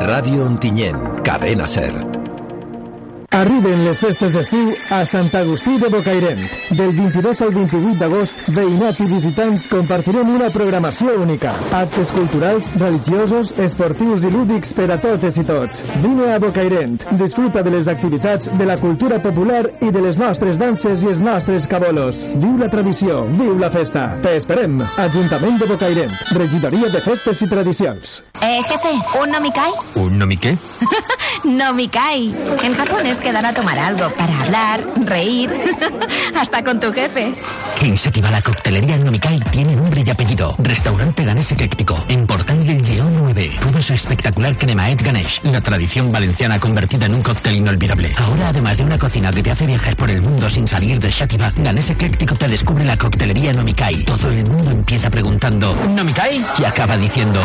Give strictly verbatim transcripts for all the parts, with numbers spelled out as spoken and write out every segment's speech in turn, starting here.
Ràdio Ontinyent, Cadena Ser. Arriben les festes d'estiu a Sant Agustí de Bocairent. Del vint-i-dos al vint-i-vuit d'agost, veïnat i visitants compartirem una programació única. Actes culturals, religiosos, esportius i lúdics per a totes i tots. Vine a Bocairent, disfruta de les activitats de la cultura popular i de les nostres danses i els nostres cabolos. Viu la tradició, viu la festa. Te esperem. Ajuntament de Bocairent, Regidoria de Festes i Tradicions. Eh, jefe, ¿un nomikai? ¿Un nomiqué? Nomikai. En Japón es quedar a tomar algo para hablar, reír, hasta con tu jefe. En Séptima la coctelería Nomikai tiene nombre y apellido. Restaurante Ganés Ecléctico, en Portal del Lleó nueve. Todo su espectacular cremaet Ganesh, la tradición valenciana convertida en un cóctel inolvidable. Ahora, además de una cocina que te hace viajar por el mundo sin salir de Séptima, Ganés Ecléctico te descubre la coctelería Nomikai. Todo el mundo empieza preguntando ¿Nomikai? Y acaba diciendo...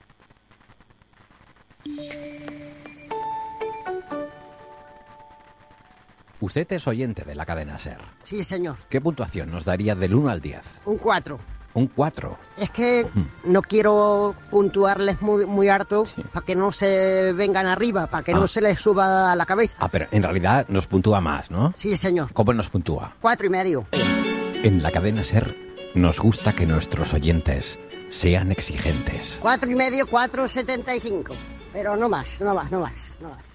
Usted es oyente de la cadena SER. Sí, señor. ¿Qué puntuación nos daría del uno al diez? Un cuatro. Un cuatro. Es que no quiero puntuarles muy, muy harto sí. para que no se vengan arriba, para que ah. no se les suba a la cabeza. Ah, pero en realidad nos puntúa más, ¿no? Sí, señor. ¿Cómo nos puntúa? Cuatro y medio. En la cadena SER nos gusta que nuestros oyentes sean exigentes. Cuatro y medio, cuatro setenta y cinco. Pero no más, no más, no más, no más.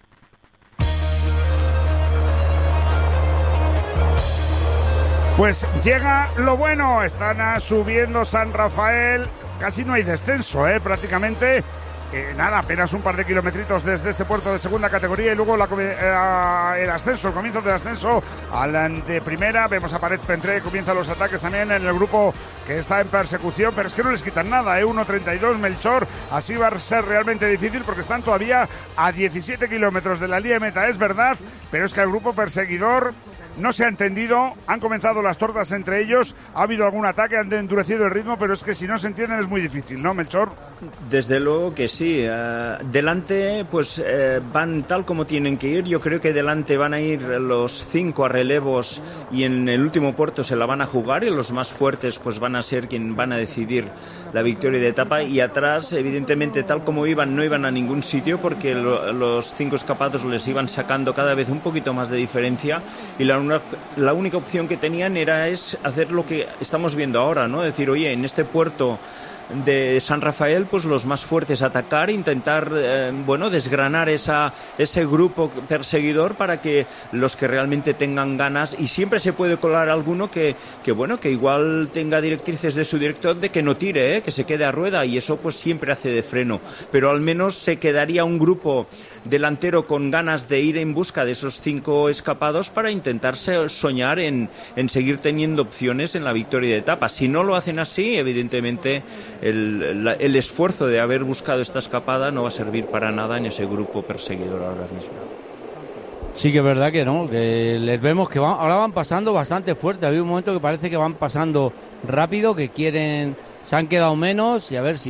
Pues llega lo bueno, están subiendo San Rafael, casi no hay descenso, ¿eh? prácticamente, eh, nada, apenas un par de kilometritos desde este puerto de segunda categoría y luego la, eh, el ascenso, el comienzo del ascenso al de primera. Vemos a Pared Pentré, comienzan los ataques también en el grupo que está en persecución, pero es que no les quitan nada, ¿eh? uno treinta y dos, Melchor, así va a ser realmente difícil porque están todavía a diecisiete kilómetros de la línea de meta, es verdad, pero es que el grupo perseguidor... no se ha entendido, han comenzado las tortas entre ellos, ha habido algún ataque, han endurecido el ritmo, pero es que si no se entienden es muy difícil, ¿no, Melchor? Desde luego que sí. Uh, delante pues uh, van tal como tienen que ir. Yo creo que delante van a ir los cinco a relevos y en el último puerto se la van a jugar y los más fuertes pues van a ser quien van a decidir la victoria de etapa, y atrás evidentemente tal como iban no iban a ningún sitio porque lo, los cinco escapados les iban sacando cada vez un poquito más de diferencia y la Una, la única opción que tenían era es hacer lo que estamos viendo ahora, ¿no? Decir, oye, en este puerto de San Rafael, pues los más fuertes atacar, intentar, eh, bueno, desgranar esa, ese grupo perseguidor para que los que realmente tengan ganas, y siempre se puede colar alguno que, que bueno, que igual tenga directrices de su director de que no tire, ¿eh? que se quede a rueda, y eso pues siempre hace de freno, pero al menos se quedaría un grupo delantero con ganas de ir en busca de esos cinco escapados para intentarse soñar en, en seguir teniendo opciones en la victoria de etapa. Si no lo hacen así, evidentemente El, la, el esfuerzo de haber buscado esta escapada no va a servir para nada en ese grupo perseguidor ahora mismo. Sí que es verdad que no, que les vemos que van, ahora van pasando bastante fuerte. Había un momento que parece que van pasando rápido, que quieren, se han quedado menos, y a ver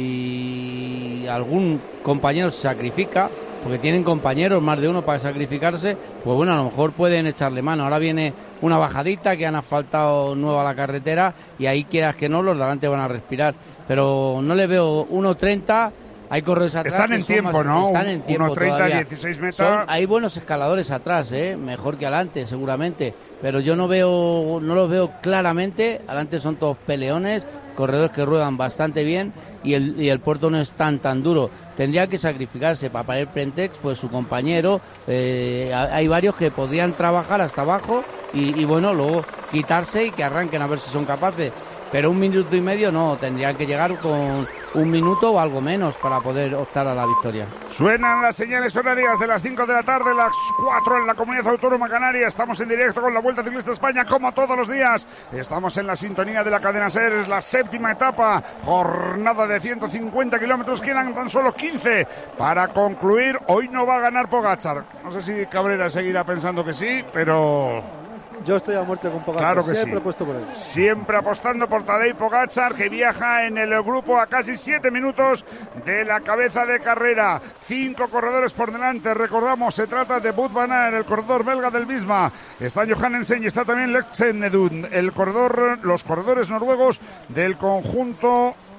si algún compañero se sacrifica, porque tienen compañeros, más de uno para sacrificarse, pues bueno, a lo mejor pueden echarle mano. Ahora viene una bajadita que han asfaltado nueva la carretera y ahí quieras que no, los de delante van a respirar. Pero no le veo uno treinta, hay corredores atrás. Están en tiempo, más, ¿no? Están en tiempo uno treinta, dieciséis metros. Hay buenos escaladores atrás, ¿eh? Mejor que adelante, seguramente. Pero yo no veo, no los veo claramente. Adelante son todos peleones, corredores que ruedan bastante bien y el, y el puerto no es tan tan duro. Tendría que sacrificarse para Pared Pentex, pues su compañero. Eh, hay varios que podrían trabajar hasta abajo y, y bueno, luego quitarse y que arranquen a ver si son capaces. Pero un minuto y medio no, tendrían que llegar con un minuto o algo menos para poder optar a la victoria. Suenan las señales horarias de las cinco de la tarde, las cuatro en la Comunidad Autónoma Canaria. Estamos en directo con la Vuelta Ciclista España, como todos los días. Estamos en la sintonía de la cadena SER, es la séptima etapa, jornada de ciento cincuenta kilómetros, quedan tan solo quince para concluir. Hoy no va a ganar Pogačar. No sé si Cabrera seguirá pensando que sí, pero... Yo estoy a muerte con Pogačar, claro que siempre sí. he puesto por él. Siempre apostando por Tadej Pogačar, que viaja en el grupo a casi siete minutos de la cabeza de carrera. Cinco corredores por delante, recordamos, se trata de Wout van Aert, el corredor belga del Visma. Está Johannesen y está también Lex Nedun, el corredor, los corredores noruegos del conjunto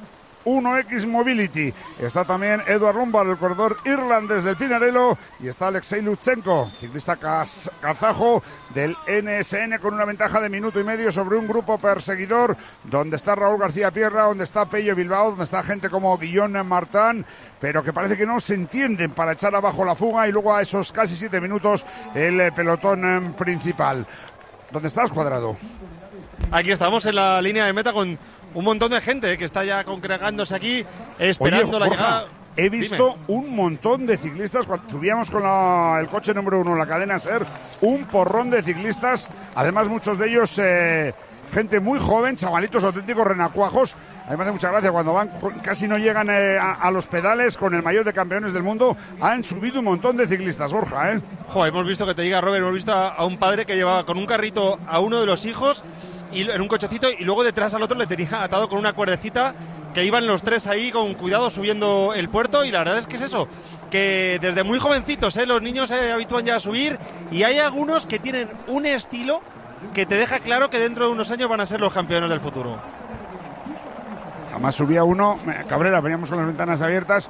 uno equis Mobility. Está también Edward Lombard, el corredor irlandés del Pinarello, y está Alexei Lutsenko, ciclista kaz- kazajo del N S N, con una ventaja de minuto y medio sobre un grupo perseguidor donde está Raúl García Pierra, donde está Pello Bilbao, donde está gente como Guillaume Martin, pero que parece que no se entienden para echar abajo la fuga, y luego a esos casi siete minutos el eh, pelotón eh, principal. ¿Dónde estás, Cuadrado? Aquí estamos en la línea de meta con un montón de gente eh, que está ya congregándose aquí esperando Oye, la Borja, llegada. he visto Dime. un montón de ciclistas cuando subíamos con la, el coche número uno en la cadena SER, un porrón de ciclistas, además muchos de ellos eh, gente muy joven, chavalitos auténticos renacuajos. A mí me hace mucha gracia cuando van, casi no llegan eh, a, a los pedales con el maillot de campeones del mundo. Han subido un montón de ciclistas, Borja, ¿eh? Jo, hemos visto, que te diga Robert, hemos visto a, a un padre que llevaba con un carrito a uno de los hijos y en un cochecito, y luego detrás al otro le tenía atado con una cuerdecita, que iban los tres ahí con cuidado subiendo el puerto. Y la verdad es que es eso, que desde muy jovencitos, ¿eh? Los niños se habitúan ya a subir, y hay algunos que tienen un estilo que te deja claro que dentro de unos años van a ser los campeones del futuro. Además subía uno, Cabrera, veníamos con las ventanas abiertas,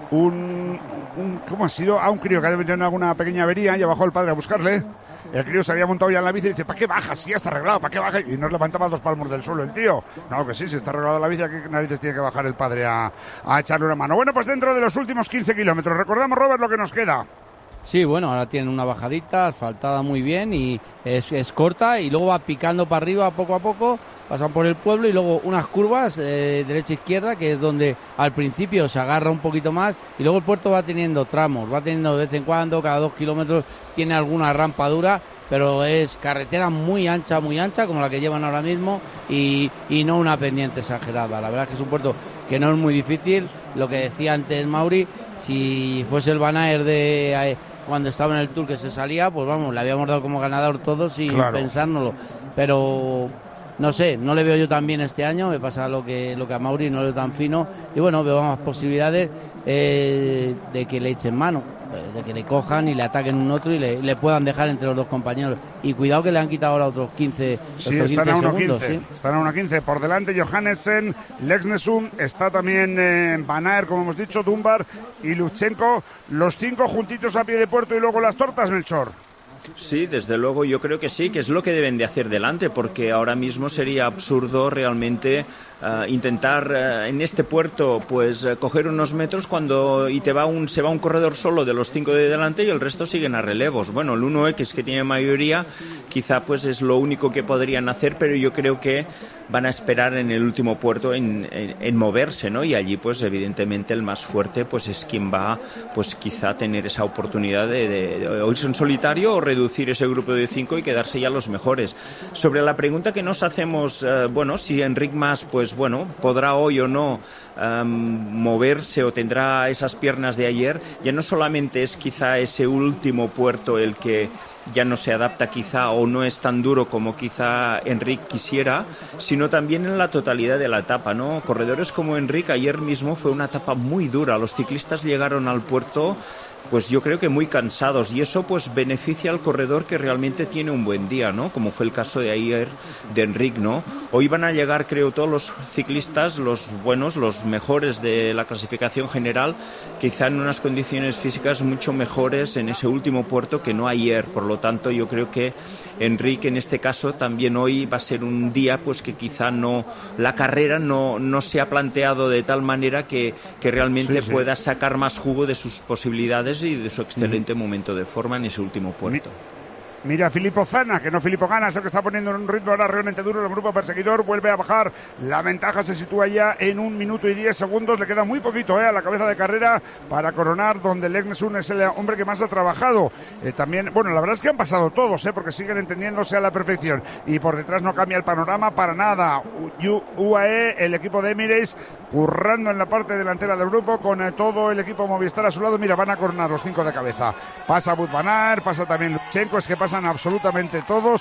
un, un ¿cómo ha sido? A un crío que ha tenido alguna pequeña avería, y bajó el padre a buscarle. El crío se había montado ya en la bici y dice, ¿para qué bajas? Si ya está arreglado, ¿para qué bajas? Y nos levantaba dos palmos del suelo el tío. No, que sí, si está arreglado la bici, ¿a qué narices tiene que bajar el padre a, a echarle una mano? Bueno, pues dentro de los últimos quince kilómetros, recordamos, Robert, lo que nos queda. Sí, bueno, ahora tienen una bajadita, asfaltada muy bien, y es, es corta, y luego va picando para arriba poco a poco, pasan por el pueblo, y luego unas curvas eh, derecha-izquierda, que es donde al principio se agarra un poquito más, y luego el puerto va teniendo tramos, va teniendo de vez en cuando, cada dos kilómetros tiene alguna rampa dura, pero es carretera muy ancha, muy ancha, como la que llevan ahora mismo, y, y no una pendiente exagerada. La verdad es que es un puerto que no es muy difícil. Lo que decía antes Mauri, si fuese el Van Aert de eh, cuando estaba en el Tour, que se salía, pues vamos, le habíamos dado como ganador todos sin Claro. pensárnoslo. Pero no sé, no le veo yo tan bien este año, me pasa lo que, lo que a Mauri, no le veo tan fino, y bueno, veo más posibilidades eh, de que le echen mano, de que le cojan y le ataquen un otro y le, le puedan dejar entre los dos compañeros. Y cuidado que le han quitado ahora otros quince, Sí, otros están quince a uno segundos. quince. ¿Sí? Están a uno quince. Por delante Johannesen, Lexnesum, está también eh, Van Aert, como hemos dicho, Dunbar y Lutsenko. Los cinco juntitos a pie de puerto, y luego las tortas, Melchor. Sí, desde luego yo creo que sí, que es lo que deben de hacer delante, porque ahora mismo sería absurdo realmente uh, intentar uh, en este puerto pues uh, coger unos metros cuando y te va un se va un corredor solo de los cinco de delante y el resto siguen a relevos. Bueno, el uno equis, que tiene mayoría, quizá pues es lo único que podrían hacer, pero yo creo que van a esperar en el último puerto en, en, en moverse, ¿no? Y allí pues evidentemente el más fuerte pues es quien va pues quizá tener esa oportunidad de, de, de o irse en solitario o reducir ese grupo de cinco y quedarse ya los mejores. Sobre la pregunta que nos hacemos, eh, bueno, si Enric Mas pues bueno, podrá hoy o no um, moverse o tendrá esas piernas de ayer, ya no solamente es quizá ese último puerto el que ya no se adapta quizá o no es tan duro como quizá Enric quisiera, sino también en la totalidad de la etapa, ¿no? Corredores como Enric, ayer mismo fue una etapa muy dura, los ciclistas llegaron al puerto pues yo creo que muy cansados, y eso pues beneficia al corredor que realmente tiene un buen día, ¿no? Como fue el caso de ayer de Enric, ¿no? Hoy van a llegar, creo, todos los ciclistas, los buenos, los mejores de la clasificación general, quizá en unas condiciones físicas mucho mejores en ese último puerto que no ayer. Por lo tanto, yo creo que Enric en este caso también hoy va a ser un día pues que quizá no la carrera no, no se ha planteado de tal manera que, que realmente sí, sí. pueda sacar más jugo de sus posibilidades y de su excelente mm. momento de forma en ese último puerto. Mira, Filippo Zana, que no Filippo Gana, es el que está poniendo en un ritmo ahora realmente duro. El grupo perseguidor vuelve a bajar. La ventaja se sitúa ya en un minuto y diez segundos. Le queda muy poquito eh, a la cabeza de carrera para coronar, donde Lexnesum es el hombre que más ha trabajado. Eh, también, bueno, la verdad es que han pasado todos, eh, porque siguen entendiéndose a la perfección. Y por detrás no cambia el panorama para nada. U A E, el equipo de Emirates, currando en la parte delantera del grupo con eh, todo el equipo Movistar a su lado. Mira, van a coronar los cinco de cabeza. Pasa Wout van Aert, pasa también Lutsenko, es que pasan absolutamente todos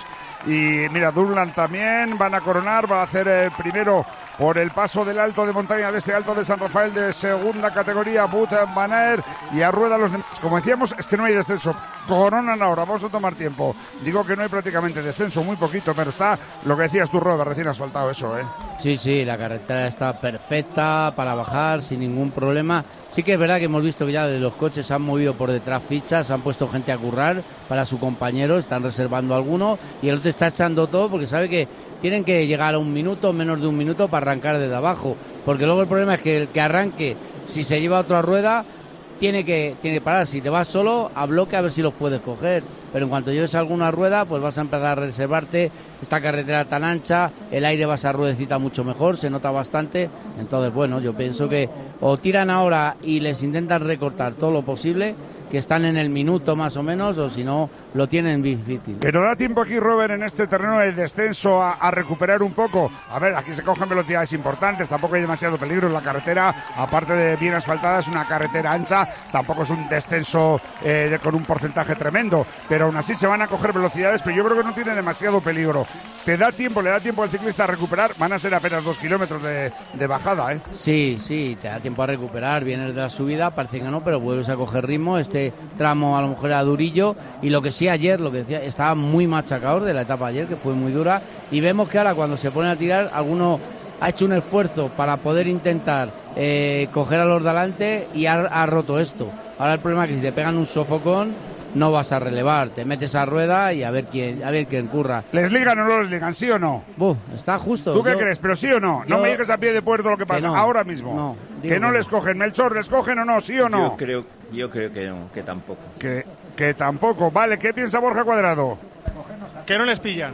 y mira, Dunland también van a coronar, va a hacer el primero por el paso del alto de montaña de este Alto de San Rafael de segunda categoría, Wout van Aert, y a rueda los demás. Como decíamos, es que no hay descenso, coronan ahora, vamos a tomar tiempo. Digo que no hay prácticamente descenso, muy poquito, pero está lo que decías tú, Robert, recién asfaltado eso, ¿eh? Sí, sí, la carretera está perfecta para bajar sin ningún problema. Sí que es verdad que hemos visto que ya de los coches se han movido por detrás fichas, han puesto gente a currar para su compañero, están reservando alguno y el otro está echando todo porque sabe que tienen que llegar a un minuto, menos de un minuto para arrancar desde abajo, porque luego el problema es que el que arranque, si se lleva otra rueda, tiene que, tiene que parar. Si te vas solo, a bloque a ver si los puedes coger, pero en cuanto lleves alguna rueda, pues vas a empezar a reservarte. Esta carretera tan ancha, el aire va a esa ruedecita mucho mejor, se nota bastante. Entonces, bueno, yo pienso que o tiran ahora y les intentan recortar todo lo posible, que están en el minuto más o menos, o si no, lo tienen difícil. Pero da tiempo aquí, Robert, en este terreno de descenso a, a recuperar un poco. A ver, aquí se cogen velocidades importantes, tampoco hay demasiado peligro en la carretera, aparte de bien asfaltada, es una carretera ancha, tampoco es un descenso eh, de, con un porcentaje tremendo, pero aún así se van a coger velocidades, pero yo creo que no tiene demasiado peligro. Te da tiempo, le da tiempo al ciclista a recuperar, van a ser apenas dos kilómetros de, de bajada, ¿eh? Sí, sí, te da tiempo a recuperar, vienes de la subida, parece que no, pero vuelves a coger ritmo. Este tramo a lo mejor era durillo, y lo que sí ayer, lo que decía, estaba muy machacador de la etapa ayer, que fue muy dura, y vemos que ahora cuando se ponen a tirar, alguno ha hecho un esfuerzo para poder intentar eh, coger a los de adelante y ha, ha roto esto. Ahora el problema es que si te pegan un sofocón, no vas a relevar, te metes a rueda y a ver quién, a ver quién curra. ¿Les ligan o no les ligan, sí o no? Buf, está justo. ¿Tú qué yo, crees? ¿Pero sí o no? yo, no me digas a pie de puerto lo que pasa, que no, ahora mismo. No, que no que les no. cogen. Melchor, ¿les cogen o no? ¿Sí o no? Yo creo, yo creo que no, que tampoco. Que, que tampoco. Vale, ¿qué piensa Borja Cuadrado? Que no les pillan.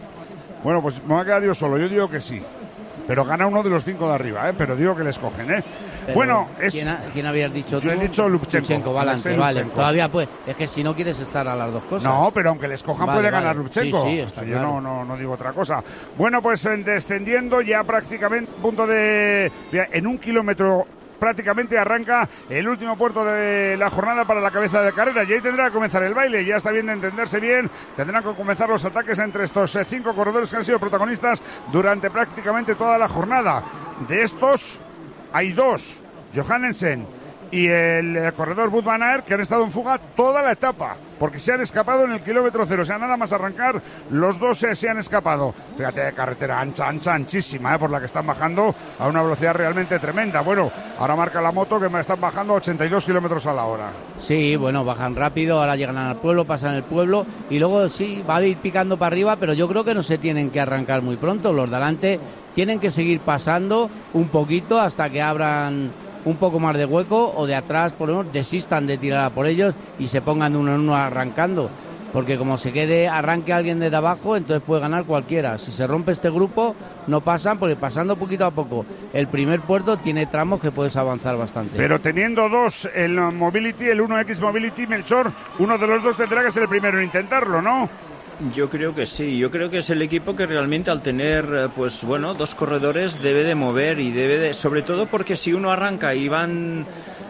Bueno, pues me voy a quedar yo solo, yo digo que sí. Pero gana uno de los cinco de arriba, ¿eh? Pero digo que les cogen, ¿eh? Pero, bueno, es... ¿quién, ha, ¿quién habías dicho tú? Yo he dicho Lubchenko. Lubchenko, vale, Alexei vale. Lubchenko. Todavía pues, es que si no quieres estar a las dos cosas. No, pero aunque les cojan vale, puede vale. ganar Lubchenko. Sí, sí, está o sea, claro. Yo no, no, no digo otra cosa. Bueno, pues en descendiendo ya prácticamente punto de... En un kilómetro prácticamente arranca el último puerto de la jornada para la cabeza de carrera, y ahí tendrá que comenzar el baile. Ya está bien de entenderse bien, tendrán que comenzar los ataques entre estos eh, cinco corredores que han sido protagonistas durante prácticamente toda la jornada. De estos hay dos, Johannesen y el eh, corredor Wout van Aert, que han estado en fuga toda la etapa, porque se han escapado en el kilómetro cero. O sea, nada más arrancar, los dos eh, se han escapado. Fíjate, carretera ancha, ancha, anchísima, eh, por la que están bajando a una velocidad realmente tremenda. Bueno, ahora marca la moto que me están bajando a ochenta y dos kilómetros a la hora. Sí, bueno, bajan rápido, ahora llegan al pueblo, pasan el pueblo, y luego sí, va a ir picando para arriba, pero yo creo que no se tienen que arrancar muy pronto. Los de adelante tienen que seguir pasando un poquito hasta que abran un poco más de hueco, o de atrás por lo menos desistan de tirar a por ellos y se pongan uno en uno arrancando, porque como se quede, arranque alguien desde abajo, entonces puede ganar cualquiera. Si se rompe este grupo, no pasan, porque pasando poquito a poco el primer puerto tiene tramos que puedes avanzar bastante. Pero teniendo dos, el Mobility, el uno equis Mobility, Melchor, uno de los dos tendrá que ser el primero en intentarlo, ¿no? Yo creo que sí, yo creo que es el equipo que realmente al tener, pues bueno, dos corredores debe de mover y debe de, sobre todo porque si uno arranca y van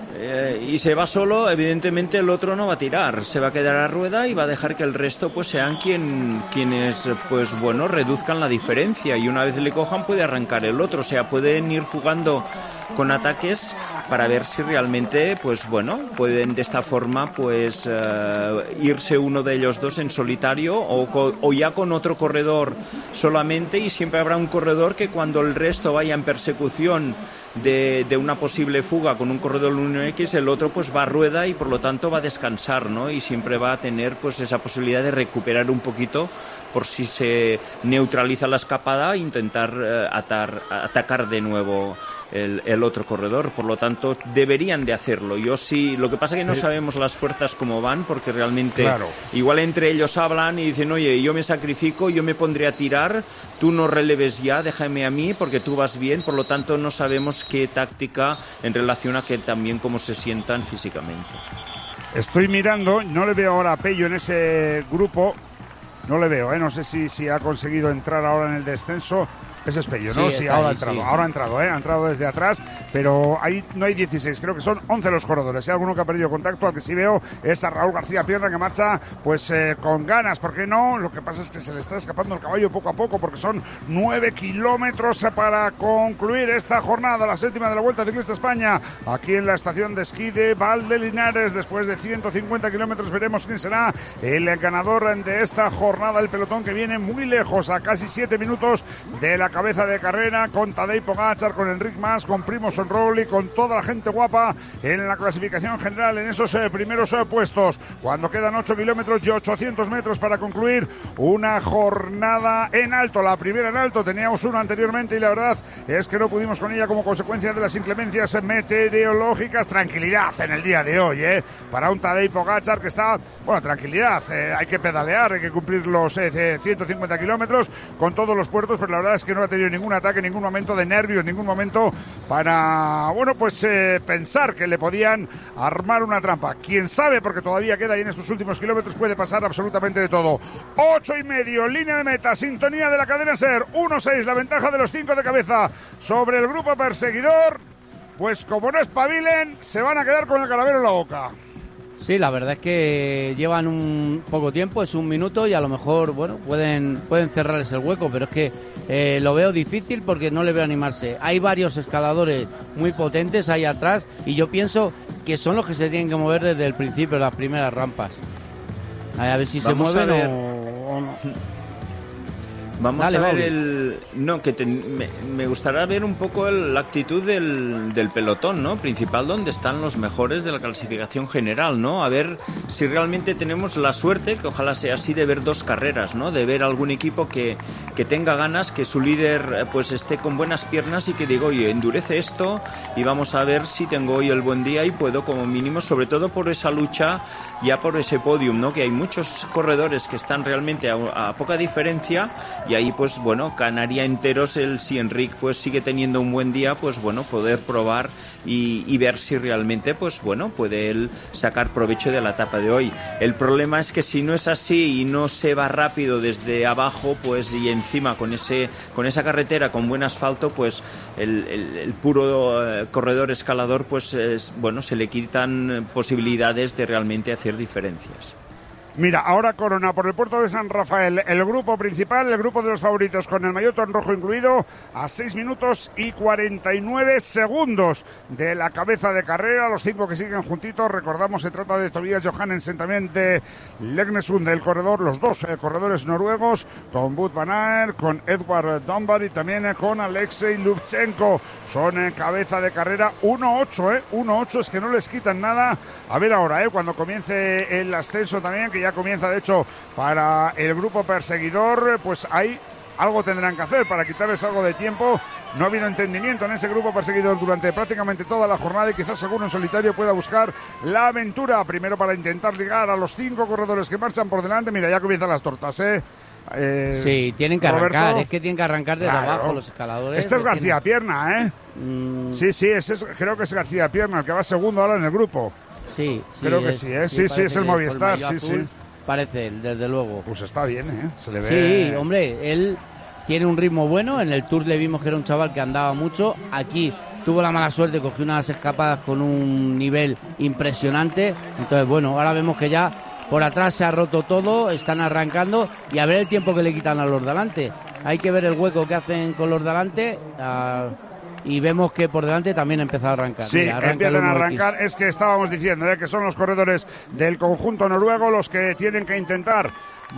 eh, y se va solo, evidentemente el otro no va a tirar, se va a quedar a rueda y va a dejar que el resto pues sean quien, quienes, pues bueno, reduzcan la diferencia, y una vez le cojan puede arrancar el otro, o sea, pueden ir jugando con ataques para ver si realmente, pues bueno, pueden de esta forma pues uh, irse uno de ellos dos en solitario o, co- o ya con otro corredor solamente, y siempre habrá un corredor que cuando el resto vaya en persecución de, de una posible fuga con un corredor uno equis, el otro pues va a rueda y por lo tanto va a descansar, ¿no? Y siempre va a tener pues esa posibilidad de recuperar un poquito por si se neutraliza la escapada e intentar uh, atar, atacar de nuevo El, el otro corredor, por lo tanto deberían de hacerlo. Yo sí, lo que pasa es que no sabemos las fuerzas cómo van, porque realmente claro, igual entre ellos hablan y dicen, oye, yo me sacrifico, yo me pondré a tirar, tú no releves ya, déjame a mí porque tú vas bien, por lo tanto no sabemos qué táctica en relación a que también cómo se sientan físicamente. Estoy mirando, no le veo ahora a Pello en ese grupo, no le veo, ¿eh? No sé si, si ha conseguido entrar ahora en el descenso. Es Espello, Sí, ¿no? Sí, está ahora ha ahí, entrado, sí. ahora ha entrado, ¿eh? Ha entrado desde atrás, pero ahí no hay dieciséis, creo que son once los corredores. Hay alguno que ha perdido contacto, al que sí veo es a Raúl García Pierna, que marcha pues eh, con ganas, ¿por qué no? Lo que pasa es que se le está escapando el caballo poco a poco, porque son nueve kilómetros para concluir esta jornada, la séptima de la Vuelta Ciclista España, aquí en la estación de esquí de Valdelinares. Después de ciento cincuenta kilómetros veremos quién será el ganador de esta jornada, el pelotón que viene muy lejos, a casi siete minutos de la cabeza de carrera, con Tadej Pogačar, con Enric Mas, con Primož Roglič, con toda la gente guapa en la clasificación general, en esos eh, primeros eh, puestos, cuando quedan ocho kilómetros y ochocientos metros para concluir una jornada en alto. La primera en alto, teníamos una anteriormente y la verdad es que no pudimos con ella como consecuencia de las inclemencias meteorológicas. Tranquilidad en el día de hoy, ¿eh? Para un Tadej Pogačar que está, bueno, tranquilidad, eh, hay que pedalear, hay que cumplir los eh, ciento cincuenta kilómetros con todos los puertos, pero la verdad es que no ha tenido ningún ataque, ningún momento de nervios, ningún momento para, bueno, pues eh, pensar que le podían armar una trampa. Quién sabe, porque todavía queda y en estos últimos kilómetros puede pasar absolutamente de todo. Ocho y medio, línea de meta, sintonía de la cadena SER, uno seis, la ventaja de los cinco de cabeza sobre el grupo perseguidor. Pues como no espabilen, se van a quedar con el calavero en la boca. Sí, la verdad es que llevan un poco tiempo, es un minuto y a lo mejor, bueno, pueden pueden cerrarles el hueco, pero es que eh, lo veo difícil porque no le veo animarse. Hay varios escaladores muy potentes ahí atrás y yo pienso que son los que se tienen que mover desde el principio, las primeras rampas. A ver si Vamos se mueven a ver. o, o no. Vamos Dale, a ver Mauri. el... No, que te- me, me gustaría ver un poco el- la actitud del, del pelotón, ¿no? Principal, donde están los mejores de la clasificación general, ¿no? A ver si realmente tenemos la suerte, que ojalá sea así, de ver dos carreras, ¿no? De ver algún equipo que, que tenga ganas, que su líder eh, pues esté con buenas piernas y que diga, oye, endurece esto y vamos a ver si tengo hoy el buen día y puedo como mínimo, sobre todo por esa lucha, ya por ese podium, ¿no? Que hay muchos corredores que están realmente a, a poca diferencia. Y ahí, pues bueno, ganaría enteros el si Enric pues sigue teniendo un buen día, pues bueno, poder probar y, y ver si realmente, pues bueno, puede él sacar provecho de la etapa de hoy. El problema es que si no es así y no se va rápido desde abajo, pues y encima con ese con esa carretera con buen asfalto, pues el, el, el puro eh, corredor escalador, pues es, bueno, se le quitan posibilidades de realmente hacer diferencias. Mira, ahora corona por el puerto de San Rafael el grupo principal, el grupo de los favoritos con el maillot en rojo incluido, a seis minutos y cuarenta y nueve segundos de la cabeza de carrera. Los cinco que siguen juntitos, recordamos, se trata de Tobias Johannesen, también de Legnesund, del corredor, los dos eh, corredores noruegos, con Wout van Aert, con Edward Dunbar y también eh, con Alexei Lubchenko. Son eh, cabeza de carrera uno ocho, eh, uno ocho, es que no les quitan nada. A ver ahora, eh, cuando comience el ascenso también, que ya comienza de hecho para el grupo perseguidor, pues ahí algo tendrán que hacer para quitarles algo de tiempo. No ha habido entendimiento en ese grupo perseguidor durante prácticamente toda la jornada y quizás alguno en solitario pueda buscar la aventura, primero para intentar llegar a los cinco corredores que marchan por delante. Mira, ya comienzan las tortas, ¿eh? Eh, Sí, tienen que arrancar, Roberto. es que tienen que arrancar desde Claro. abajo los escaladores. Este es que García Pierna, ¿eh? tienen- Mm, Sí, sí, ese es, creo que es García Pierna, el que va segundo ahora en el grupo. sí, sí, Creo que es- sí, ¿eh? Sí, sí, parece es el que por Movistar, maillot sí, azul sí. Parece él, desde luego. Pues está bien, ¿eh? Se le ve... Sí, hombre, él tiene un ritmo bueno. En el Tour le vimos que era un chaval que andaba mucho. Aquí tuvo la mala suerte, cogió unas escapadas con un nivel impresionante. Entonces, bueno, ahora vemos que ya por atrás se ha roto todo, están arrancando y a ver el tiempo que le quitan a los delante. Hay que ver el hueco que hacen con los delante. ah, y vemos que por delante también ha empezado a arrancar. Sí, Mira, arranca empiezan el a uno equis. arrancar. Es que estábamos diciendo ¿eh? que son los corredores del conjunto noruego los que tienen que intentar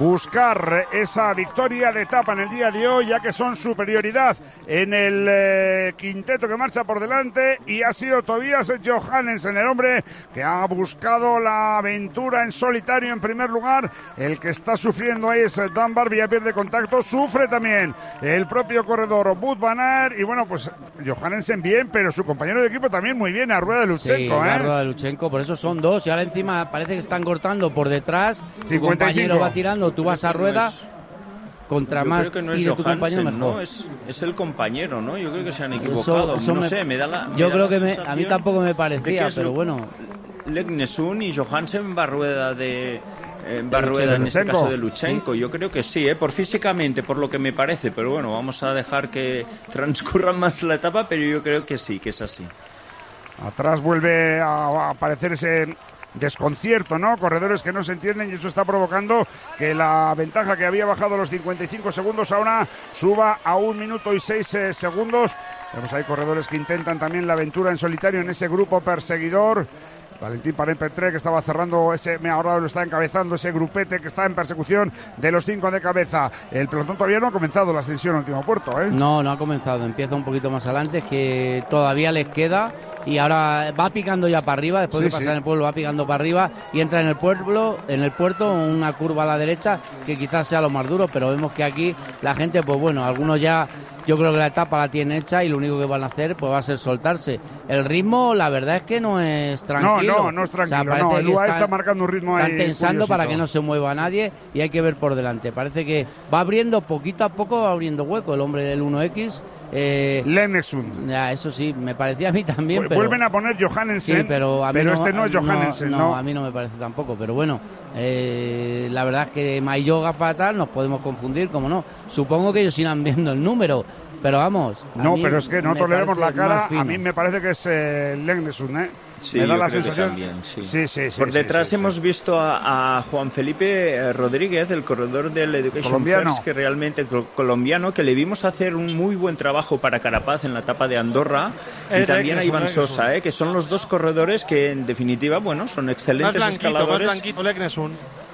buscar esa victoria de etapa en el día de hoy, ya que son superioridad en el eh, quinteto que marcha por delante, y ha sido Tobias Johannesen, el hombre que ha buscado la aventura en solitario en primer lugar. El que está sufriendo ahí es Dunbar, ya pierde contacto, sufre también el propio corredor Wout van Aert, y bueno, pues Johannesen bien, pero su compañero de equipo también muy bien, a rueda de Sí, Lutsenko, la ¿eh? rueda de Lutsenko, por eso son dos y ahora encima parece que están cortando por detrás. Tu cincuenta y cinco. compañero va tirando, tú vas a rueda. No es- Contra Yo más creo que no es tire tu compañero, Johansen, mejor. ¿no? Es, es el compañero, ¿no? Yo creo que se han Eso- equivocado. eso no me- sé, me da la. me Yo da creo la que me- a mí sensación tampoco me de parecía, que es pero Lu- bueno. Legnesun y Johansen va a rueda de... Eh, va a de rueda en este Lutsenko. caso de Lutsenko. Sí. Yo creo que sí, ¿eh? Por físicamente, por lo que me parece. Pero bueno, vamos a dejar que transcurra más la etapa, pero yo creo que sí, que es así. Atrás vuelve a aparecer ese desconcierto, ¿no? Corredores que no se entienden y eso está provocando que la ventaja que había bajado a los cincuenta y cinco segundos ahora suba a un minuto y seis eh, segundos. Vemos ahí corredores que intentan también la aventura en solitario en ese grupo perseguidor. Valentín Parent-Petré, que estaba cerrando ese, ahora lo está encabezando ese grupete que está en persecución de los cinco de cabeza. El pelotón todavía no ha comenzado la ascensión al último puerto, ¿eh? No, no ha comenzado, empieza un poquito más adelante, es que todavía les queda y ahora va picando ya para arriba, después Sí, de pasar sí. en el pueblo va picando para arriba y entra en el pueblo, en el puerto, una curva a la derecha que quizás sea lo más duro, pero vemos que aquí la gente, pues bueno, algunos ya... Yo creo que la etapa la tienen hecha y lo único que van a hacer pues va a ser soltarse. El ritmo, la verdad es que no es tranquilo. No, no, no es tranquilo. O sea, no, parece el que U A E están- está marcando un ritmo Están ahí tensando para curiosito. que no se mueva nadie y hay que ver por delante. Parece que va abriendo poquito a poco, va abriendo hueco el hombre del uno equis. Eh, Lennesun. ya, eso sí, me parecía a mí también. Vu- pero, Vuelven a poner Johannesen, sí, pero, a mí pero este no es Johannesen, ¿no? a mí no me parece tampoco, pero bueno, eh, la verdad es que Mayoga fatal, nos podemos confundir, como no. Supongo que ellos irán viendo el número, pero vamos. a No, mí pero es que me nosotros le vemos la parece cara, más fino. a mí me parece que es eh, Lennesun, ¿eh? Sí, me da yo la creo que sensación. también, sí. sí, sí, sí, Por sí, detrás sí, sí. hemos visto a, a Juan Felipe eh, Rodríguez, el corredor del Education Colombiano. First, que realmente col- colombiano, que le vimos hacer un muy buen trabajo para Carapaz en la etapa de Andorra, y Es también a Legnesun, Iván Legnesun. Sosa, eh, que son los dos corredores que en definitiva, bueno, son Más excelentes blanquito, más escaladores blanquito, Legnesun.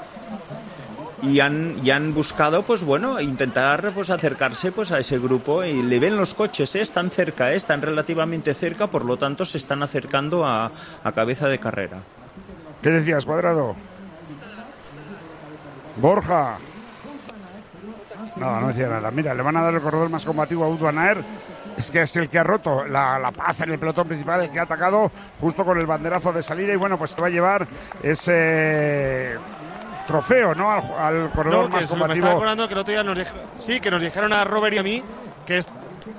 y han, y han buscado, pues bueno, intentar pues acercarse pues a ese grupo y le ven los coches, ¿eh? Están cerca, ¿eh? Están relativamente cerca, por lo tanto se están acercando a, a cabeza de carrera. ¿Qué decías, Cuadrado? Borja. Nada, no decía nada. Mira, le van a dar el corredor más combativo a Wout van Aert. Es que es el que ha roto la, la paz en el pelotón principal, el que ha atacado justo con el banderazo de salida y bueno, pues se va a llevar ese trofeo, ¿no? Al, al corredor No, que más se me estaba combativo. acordando que el otro día nos dijeron, sí, que nos dijeron a Robert y a mí que es,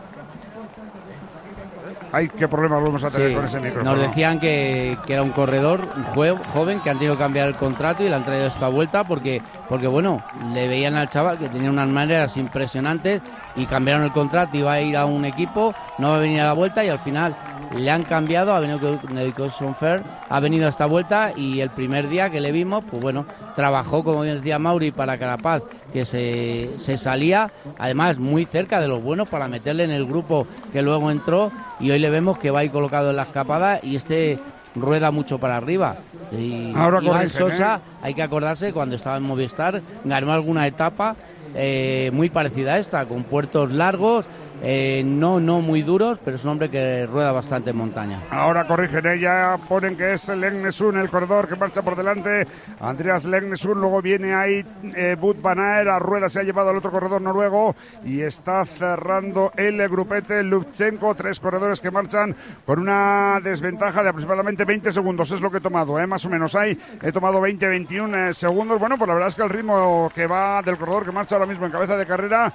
Ay, qué problema volvemos a tener Sí, con ese micrófono. nos decían que, que era un corredor un jue- joven que han tenido que cambiar el contrato y le han traído esta vuelta porque, porque bueno, le veían al chaval que tenía unas maneras impresionantes y cambiaron el contrato, iba a ir a un equipo, no va a venir a la vuelta y al final le han cambiado, ha venido con Education Fair, ha venido a esta vuelta y el primer día que le vimos, pues bueno, trabajó, como bien decía Mauri, para Carapaz, que se, se salía, además muy cerca de los buenos para meterle en el grupo que luego entró y hoy le vemos que va ahí colocado en la escapada y este rueda mucho para arriba. Y Ahora Iván corrigen, Sosa, ¿eh? hay que acordarse, cuando estaba en Movistar, ganó alguna etapa eh, muy parecida a esta, con puertos largos, eh, no, no muy duros, pero es un hombre que rueda bastante en montaña. Ahora corrigen, ¿eh? Ya ponen que es Legnesun el corredor que marcha por delante. Andreas Legnesun, luego viene ahí eh, Wout van Aert, a rueda se ha llevado al otro corredor noruego y está cerrando el grupete Lutsenko. Tres corredores que marchan con una desventaja de aproximadamente veinte segundos, es lo que he tomado, ¿eh? Más o menos ahí. He tomado veinte, veintiuno segundos. Bueno, pues la verdad es que el ritmo que va del corredor que marcha ahora mismo en cabeza de carrera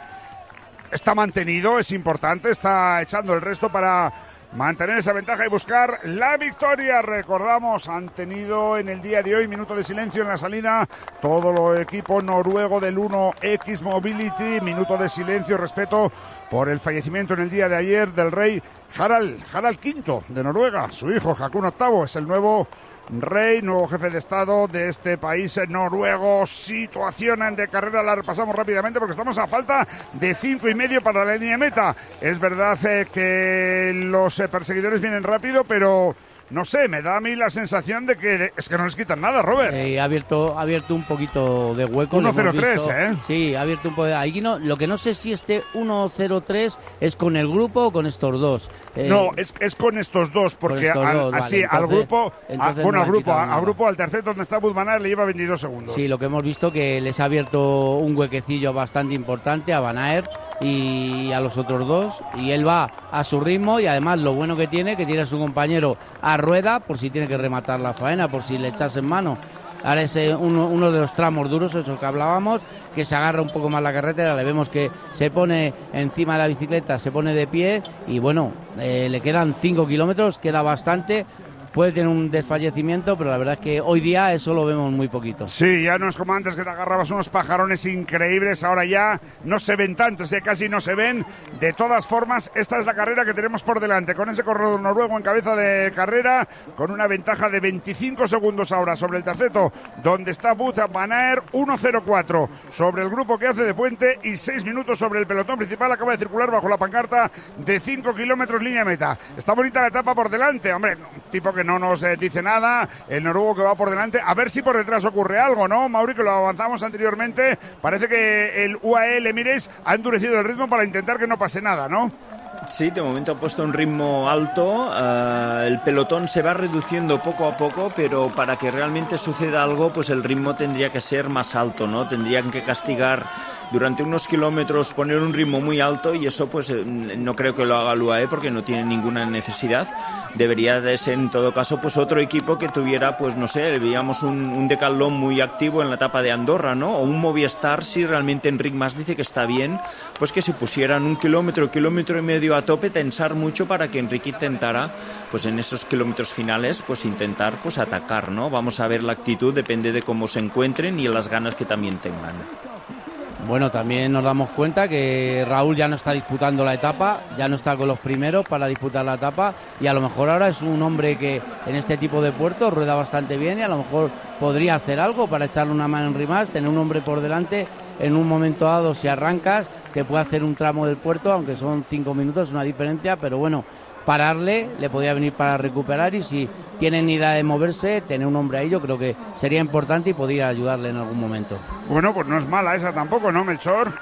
está mantenido, es importante, está echando el resto para mantener esa ventaja y buscar la victoria. Recordamos, han tenido en el día de hoy minuto de silencio en la salida todo el equipo noruego del uno equis Mobility, minuto de silencio, respeto por el fallecimiento en el día de ayer del rey Harald, Harald quinto de Noruega. Su hijo Hakon octavo es el nuevo rey, nuevo jefe de Estado de este país noruego. Situación de carrera la repasamos rápidamente porque estamos a falta de cinco y medio para la línea de meta. Es verdad eh, que los eh, perseguidores vienen rápido, pero no sé, me da a mí la sensación de que de- es que no les quitan nada, Robert. Eh, ha abierto ha abierto un poquito de hueco. uno lo hemos cero tres, visto. ¿eh? Sí, ha abierto un poco de... Ahí no, lo que no sé si este uno cero tres es con el grupo o con estos dos. Eh, No, es, es con estos dos, porque estos al, dos, vale, así al entonces- grupo, a- entonces bueno, no al han grupo, quitado a- al nada. grupo, al tercer donde está Wout van Aert le lleva veintidós segundos. Sí, lo que hemos visto que les ha abierto un huequecillo bastante importante a Van Aert y a los otros dos, y él va a su ritmo y además lo bueno que tiene, que tiene a su compañero a rueda por si tiene que rematar la faena, por si le echas en mano. Ahora es eh, uno, uno de los tramos duros, esos que hablábamos, que se agarra un poco más la carretera, le vemos que se pone encima de la bicicleta, se pone de pie y bueno, eh, le quedan cinco kilómetros, queda bastante. puede tener un desfallecimiento, pero la verdad es que hoy día eso lo vemos muy poquito. Sí, ya no es como antes que te agarrabas unos pajarones increíbles, ahora ya no se ven tanto, ya casi no se ven. De todas formas, esta es la carrera que tenemos por delante, con ese corredor noruego en cabeza de carrera, con una ventaja de veinticinco segundos ahora sobre el terceto, donde está Wout van Aert, uno cero cuatro sobre el grupo que hace de puente y seis minutos sobre el pelotón principal. Acaba de circular bajo la pancarta de cinco kilómetros línea meta. Está bonita la etapa por delante, hombre, un tipo que no nos eh, dice nada, el noruego que va por delante, a ver si por detrás ocurre algo, ¿no, Mauri? Que lo avanzamos anteriormente, parece que el U A E Emirates ha endurecido el ritmo para intentar que no pase nada, ¿no? Sí, de momento ha puesto un ritmo alto, uh, el pelotón se va reduciendo poco a poco, pero para que realmente suceda algo, pues el ritmo tendría que ser más alto, ¿no? Tendrían que castigar durante unos kilómetros, poner un ritmo muy alto, y eso pues no creo que lo haga el U A E porque no tiene ninguna necesidad. Debería de ser en todo caso pues otro equipo que tuviera, pues no sé, veíamos un, un Decathlon muy activo en la etapa de Andorra, ¿no? O un Movistar, si realmente Enric Mas dice que está bien, pues que si pusieran un kilómetro, kilómetro y medio a tope, tensar mucho para que Enric intentara, pues en esos kilómetros finales, pues intentar pues atacar, ¿no? Vamos a ver la actitud, depende de cómo se encuentren y las ganas que también tengan. Bueno, también nos damos cuenta que Raúl ya no está disputando la etapa, ya no está con los primeros para disputar la etapa, y a lo mejor ahora es un hombre que en este tipo de puertos rueda bastante bien y a lo mejor podría hacer algo para echarle una mano en Enric Mas, tener un hombre por delante en un momento dado. Si arrancas te puede hacer un tramo del puerto, aunque son cinco minutos, una diferencia, pero bueno, pararle, le podía venir para recuperar, y si tienen idea de moverse, tener un hombre ahí yo creo que sería importante y podría ayudarle en algún momento. Bueno, pues no es mala esa tampoco, ¿no, Melchor?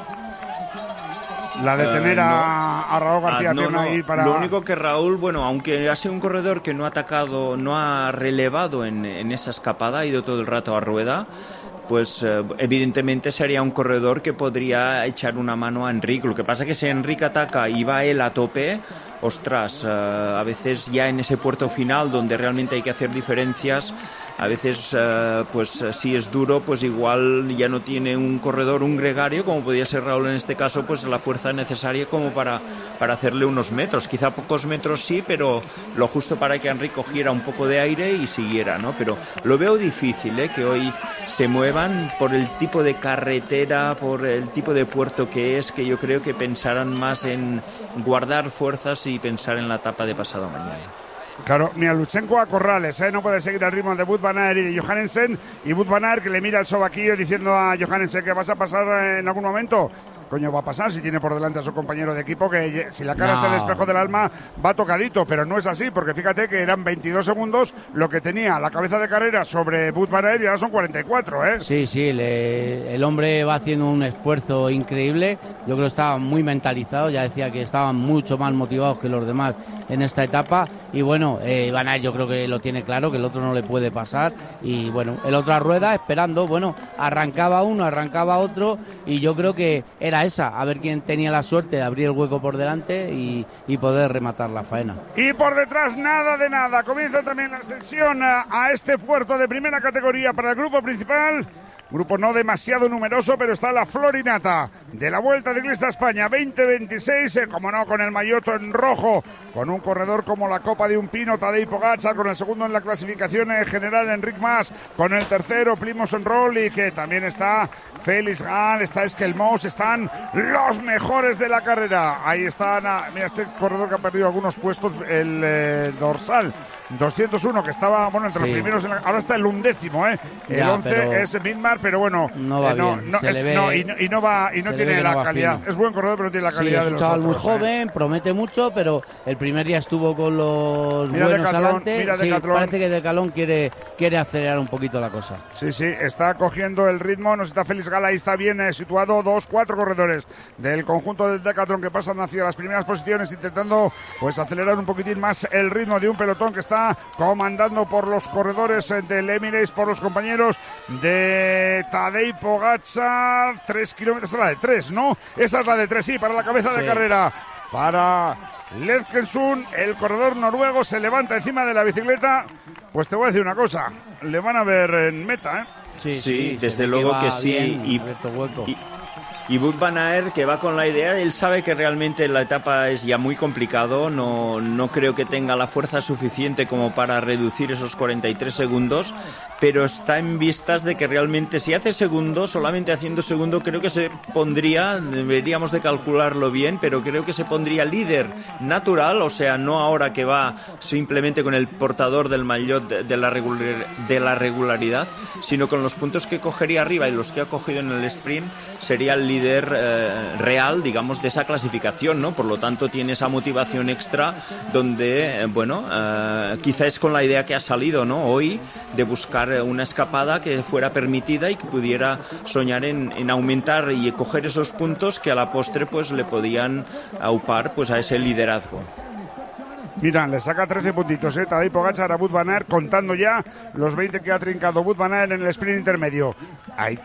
La de tener uh, no. a, a Raúl García ah, no, no. ahí para... Lo único que Raúl, bueno, aunque ha sido un corredor que no ha atacado, no ha relevado en, en esa escapada, ha ido todo el rato a rueda, pues eh, evidentemente sería un corredor que podría echar una mano a Enric. Lo que pasa es que si Enric ataca y va él a tope, ostras, eh, a veces ya en ese puerto final donde realmente hay que hacer diferencias, a veces eh, pues si es duro, pues igual ya no tiene un corredor, un gregario, como podía ser Raúl en este caso, pues la fuerza necesaria como para, para hacerle unos metros, quizá pocos metros sí, pero lo justo para que Enric cogiera un poco de aire y siguiera, ¿no? Pero lo veo difícil, ¿eh? Que hoy se muevan por el tipo de carretera, por el tipo de puerto que es, que yo creo que pensarán más en guardar fuerzas y pensar en la etapa de pasado mañana. Claro, mira, Lutsenko a Corrales, ¿eh? No puede seguir al ritmo de Wout van Aert y de Johannesen, y Wout van Aert que le mira el sobaquillo diciendo a Johannesen que vas a pasar en algún momento. Coño, va a pasar si tiene por delante a su compañero de equipo, que si la cara no. es el espejo del alma, va tocadito, pero no es así, porque fíjate que eran veintidós segundos lo que tenía la cabeza de carrera sobre Wout van Aert y ahora son cuarenta y cuatro, ¿eh? Sí, sí, le, el hombre va haciendo un esfuerzo increíble, yo creo que estaba muy mentalizado, ya decía que estaban mucho más motivados que los demás en esta etapa, y bueno, eh, Van Aert yo creo que lo tiene claro, que el otro no le puede pasar, y bueno, el otro a rueda esperando, bueno, arrancaba uno, arrancaba otro, y yo creo que era esa, a ver quién tenía la suerte de abrir el hueco por delante y, y poder rematar la faena. Y por detrás nada de nada, comienza también la ascensión a, a este puerto de primera categoría para el grupo principal. Grupo no demasiado numeroso, pero está la Florinata de la Vuelta Ciclista a España veinte veintiséis, eh, como no, con el maillot en rojo, con un corredor como la Copa de un Pino, Tadej Pogačar, con el segundo en la clasificación general Enric Mas, con el tercero Primož Roglič, que también está Félix Gall, está Esquelmós, están los mejores de la carrera. Ahí están, a, mira, este corredor que ha perdido algunos puestos, el eh, dorsal doscientos uno, que estaba, bueno, entre sí. los primeros, en la, ahora está el undécimo, ¿eh? El ya, once es Midmar, pero bueno, no va eh, no, bien. No, es, ve, no, y, no, y no va y no tiene la no calidad. Fino. Es buen corredor, pero no tiene la calidad sí, de los otros. Es un otros, chaval muy joven, ¿eh? Promete mucho, pero el primer día estuvo con los mira buenos Decathlon, adelante. Mira sí, Decathlon. Parece que Decathlon quiere, quiere acelerar un poquito la cosa. Sí, sí, está cogiendo el ritmo. Nos está Félix Gall, ahí está bien eh, situado. Dos, cuatro corredores del conjunto del Decathlon que pasan hacia las primeras posiciones, intentando pues acelerar un poquitín más el ritmo de un pelotón que está comandando por los corredores del Emirates, por los compañeros de Tadej Pogačar. Tres kilómetros, es la de tres, ¿no? Esa es la de tres, sí, para la cabeza de sí. carrera. Para Ledkensun, el corredor noruego se levanta encima de la bicicleta. Pues te voy a decir una cosa, le van a ver en meta, ¿eh? Sí, sí, sí desde luego que, que sí. Bien, y, hueco. y, Y Wout van Aert, que va con la idea, él sabe que realmente la etapa es ya muy complicado, no, no creo que tenga la fuerza suficiente como para reducir esos cuarenta y tres segundos, pero está en vistas de que realmente si hace segundo, solamente haciendo segundo, creo que se pondría, deberíamos de calcularlo bien, pero creo que se pondría líder natural, o sea, no ahora que va simplemente con el portador del maillot de, de, la, regular, de la regularidad, sino con los puntos que cogería arriba y los que ha cogido en el sprint, sería el líder eh, real, digamos, de esa clasificación, ¿no? Por lo tanto, tiene esa motivación extra donde, eh, bueno, eh, quizá es con la idea que ha salido, ¿no? Hoy, de buscar una escapada que fuera permitida y que pudiera soñar en, en aumentar y coger esos puntos que a la postre pues le podían aupar pues a ese liderazgo. Mira, le saca trece puntitos, ¿eh? Tadej Pogačar a Wout van Aert, contando ya los veinte que ha trincado Wout van Aert en el sprint intermedio. Ahí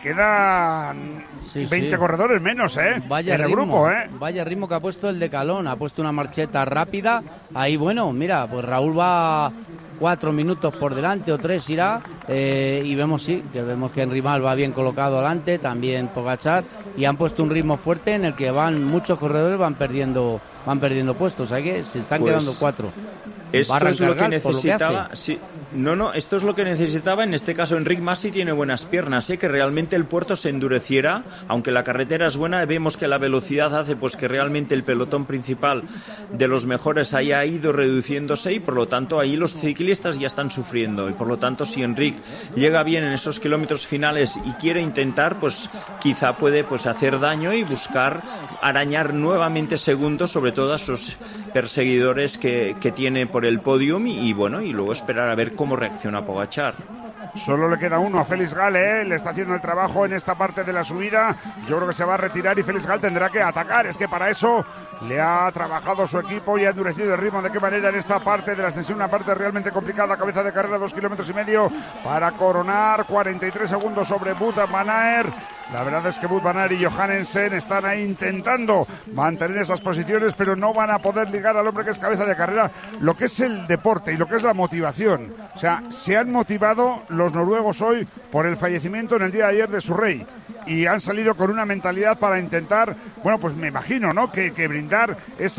quedan sí, veinte sí. corredores menos, ¿eh? Vaya en el ritmo, grupo, ¿eh? Vaya ritmo que ha puesto el Decalón, ha puesto una marcheta rápida. Ahí, bueno, mira, pues Raúl va cuatro minutos por delante o tres irá, eh, y vemos sí, que vemos que Rimal va bien colocado adelante, también Pogačar, y han puesto un ritmo fuerte en el que van muchos corredores van perdiendo van perdiendo puestos, hay que se están pues quedando cuatro. Esto es lo que necesitaba. Lo que sí, no, no, esto es lo que necesitaba. En este caso, Enric Mas sí tiene buenas piernas, ¿eh? Que realmente el puerto se endureciera, aunque la carretera es buena. Vemos que la velocidad hace pues que realmente el pelotón principal de los mejores haya ido reduciéndose y por lo tanto ahí los ciclistas ya están sufriendo. Y por lo tanto, si Enric llega bien en esos kilómetros finales y quiere intentar, pues quizá puede pues hacer daño y buscar arañar nuevamente segundos, sobre todo a sus perseguidores que, que tiene por el podium y, y bueno, y luego esperar a ver cómo reacciona Pogačar. Solo le queda uno a Félix Gall, ¿eh? Le está haciendo el trabajo en esta parte de la subida. Yo creo que se va a retirar y Félix Gall tendrá que atacar. Es que para eso le ha trabajado su equipo y ha endurecido el ritmo. ¿De qué manera en esta parte de la extensión? Una parte realmente complicada. Cabeza de carrera, dos kilómetros y medio para coronar. cuarenta y tres segundos sobre Wout van Aert. La verdad es que Wout van Aert y Johannesen están ahí intentando mantener esas posiciones, pero no van a poder ligar al hombre que es cabeza de carrera. Lo que es el deporte y lo que es la motivación. O sea, se han motivado los noruegos hoy por el fallecimiento en el día de ayer de su rey y han salido con una mentalidad para intentar, bueno, pues me imagino, ¿no? Que, que brindar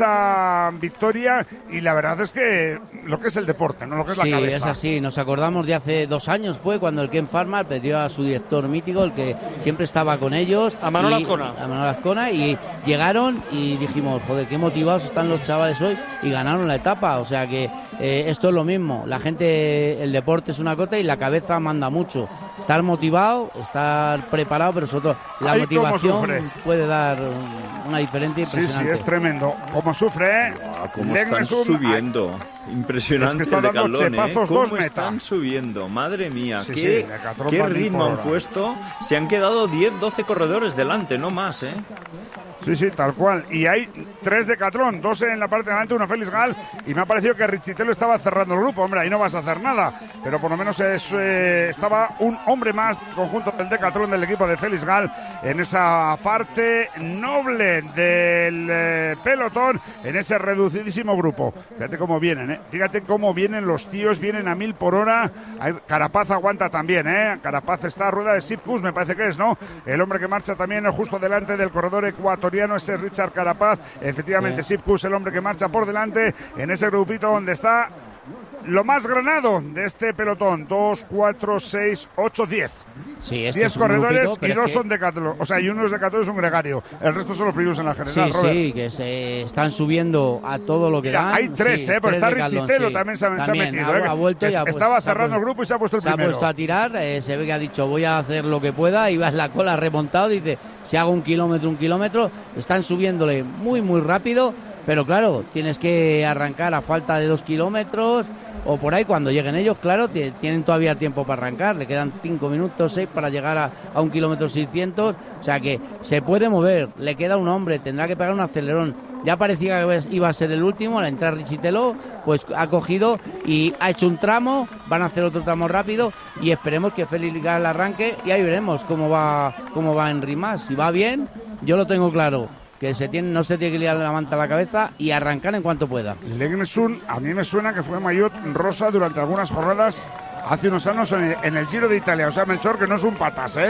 esa victoria y la verdad es que lo que es el deporte, ¿no? Lo que es sí, la cabeza. Sí, es así. Nos acordamos de hace dos años fue cuando el Ken Farmer perdió a su director mítico, el que siempre estaba con ellos. A Manol y, Azcona. A Manol Azcona y llegaron y dijimos, joder, qué motivados están los chavales hoy y ganaron la etapa. O sea que eh, esto es lo mismo. La gente, el deporte es una cosa y la cabeza manda mucho. Estar motivado, estar preparado, pero sobre todo la Ay, motivación puede dar una diferencia impresionante. Sí, sí, es tremendo. Como sufre, ¿eh? Wow, cómo están subiendo. Impresionante. Es que está el dando Decathlon, ¿eh? dos ¿Cómo meta. están subiendo? Madre mía, sí, qué, sí, qué ritmo han puesto. Se han quedado diez, doce corredores delante, no más, ¿eh? Sí, sí, tal cual. Y hay tres Decathlon, dos en la parte de delante, uno Félix Gall. Y me ha parecido que Richitelo estaba cerrando el grupo. Hombre, ahí no vas a hacer nada. Pero por lo menos es, eh, estaba un hombre más, conjunto del Decathlon del equipo de Félix Gall, en esa parte noble del eh, pelotón, en ese reducidísimo grupo. Fíjate cómo vienen, ¿eh? Fíjate cómo vienen los tíos, vienen a mil por hora. Carapaz aguanta también, ¿eh? Carapaz está a rueda de Sipkus, me parece que es, ¿no? El hombre que marcha también justo delante del corredor ecuatoriano. Ese es Richard Carapaz, efectivamente sí. Sipkus, el hombre que marcha por delante en ese grupito donde está lo más granado de este pelotón. Dos, cuatro, seis, ocho, diez. Sí, es diez corredores grupito, y dos es que... son Decathlon. O sea, y uno es Decathlon, es un gregario. El resto son los primeros en la general, Sí, Robert. sí, que se están subiendo a todo lo que Mira, dan. hay tres, sí, ¿eh? Pero tres está Richitelo, sí. también, se, también se ha metido. ha, ¿eh? ha vuelto y ha Estaba puesto, cerrando el grupo y se ha puesto el se primero. Se ha puesto a tirar, eh, se ve que ha dicho voy a hacer lo que pueda y va en la cola remontado, dice si hago un kilómetro, un kilómetro, están subiéndole muy, muy rápido, pero claro, tienes que arrancar a falta de dos kilómetros o por ahí cuando lleguen ellos, claro, t- tienen todavía tiempo para arrancar, le quedan cinco minutos, seis para llegar a, a un kilómetro seiscientos, o sea que se puede mover, le queda un hombre, tendrá que pegar un acelerón, ya parecía que iba a ser el último, al entrar Richitelo, pues ha cogido y ha hecho un tramo, van a hacer otro tramo rápido y esperemos que Félix Gall arranque y ahí veremos cómo va, cómo va Enric Mas, si va bien, yo lo tengo claro. Que se tiene, no se tiene que liar la manta a la cabeza y arrancar en cuanto pueda. Legnesun, a mí me suena que fue maillot rosa durante algunas jornadas hace unos años en el, en el Giro de Italia. O sea, Melchor, que no es un patas, ¿eh?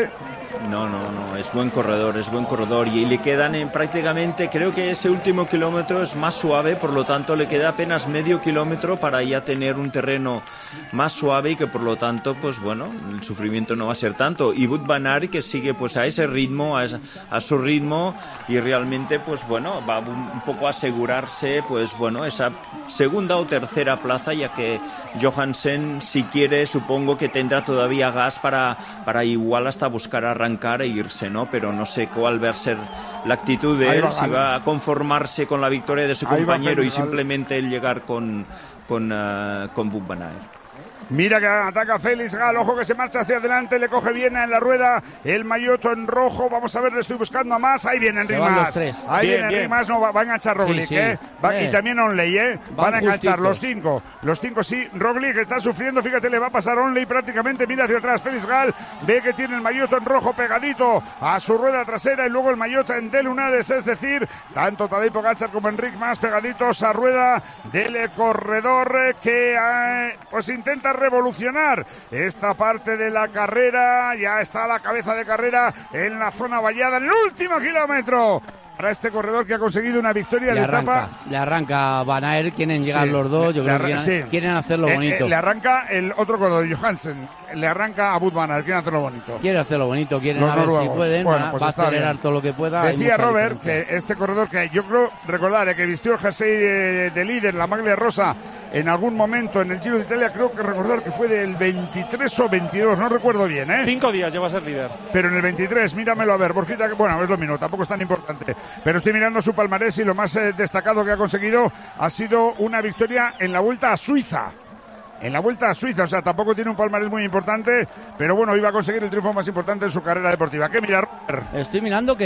No, no, no, es buen corredor, es buen corredor y le quedan en prácticamente, creo que ese último kilómetro es más suave, por lo tanto le queda apenas medio kilómetro para ya tener un terreno más suave y que por lo tanto, pues bueno, el sufrimiento no va a ser tanto. Y Wout van Aert que sigue pues a ese ritmo, a, esa, a su ritmo y realmente pues bueno, va un, un poco a asegurarse pues bueno, esa segunda o tercera plaza, ya que Johansen si quiere supongo que tendrá todavía gas para, para igual hasta buscar arrancar e irse, ¿no? Pero no sé cuál va a ser la actitud de él, va, si va a conformarse con la victoria de su compañero y simplemente el llegar con, con, uh, con Wout van Aert. Mira que ataca Félix Gal, ojo que se marcha hacia adelante, le coge bien en la rueda el maillot en rojo, vamos a ver, le estoy buscando a más, ahí viene Enric Mas, ahí bien, viene Enric bien. Mas, no, va, va a enganchar Roglic, sí, sí. ¿eh? Va, y también Onley, ¿eh? Van, van a enganchar justitos. los cinco, los cinco sí, Roglic está sufriendo, fíjate, le va a pasar Onley prácticamente, mira hacia atrás, Félix Gal, ve que tiene el maillot en rojo pegadito a su rueda trasera y luego el maillot en de lunares, es decir, tanto Tadej Pogačar como Enric Mas pegaditos a rueda del corredor que eh, pues intenta revolucionar esta parte de la carrera, ya está a la cabeza de carrera en la zona vallada, en el último kilómetro. Para este corredor que ha conseguido una victoria de etapa. Le arranca Van Aert, quieren llegar sí, los dos, yo creo que quieren, sí. quieren hacerlo bonito. Eh, eh, le arranca el otro corredor, Johansen, le arranca a Wout van Aert, quieren hacerlo bonito. Quieren hacerlo bonito, quieren los a ver si pueden, bueno, pues va a acelerar bien. todo lo que pueda. Decía Robert que este corredor que yo creo, recordar, eh, que vistió el jersey de, de líder, la maglia rosa, en algún momento en el Giro de Italia, creo que recordar que fue del veintitrés o veintidós, no recuerdo bien, ¿eh? Cinco días lleva a ser líder. Pero en el veintitrés, míramelo a ver, Borjita, que bueno, es lo mismo, tampoco es tan importante. Pero estoy mirando su palmarés y lo más eh, destacado que ha conseguido ha sido una victoria en la Vuelta a Suiza. En la Vuelta a Suiza, o sea, tampoco tiene un palmarés muy importante, pero bueno, iba a conseguir el triunfo más importante en su carrera deportiva. ¿Qué mirar? Estoy mirando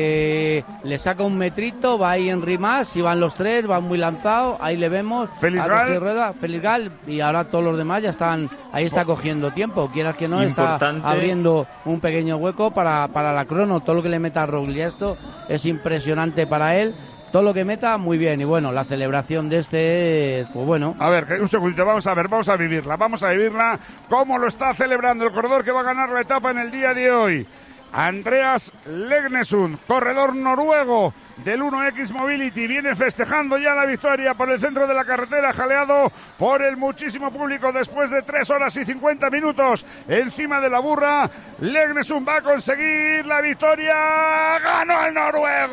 que le saca un metrito, va ahí en Rimas, y van los tres, van muy lanzados, ahí le vemos. Félix Gal. Rueda, Félix Gal, y ahora todos los demás ya están, ahí está cogiendo tiempo, quieras que no, importante. Está abriendo un pequeño hueco para, para la crono, todo lo que le meta a Roglic, esto es impresionante para él. Todo lo que meta, muy bien. Y bueno, la celebración de este, pues bueno. A ver, un segundito, vamos a ver, vamos a vivirla. Vamos a vivirla. ¿Cómo lo está celebrando el corredor que va a ganar la etapa en el día de hoy? Andreas Legnesund, corredor noruego del uno equis Mobility, viene festejando ya la victoria por el centro de la carretera, jaleado por el muchísimo público después de tres horas y cincuenta minutos encima de la burra. Legnesund va a conseguir la victoria, ganó el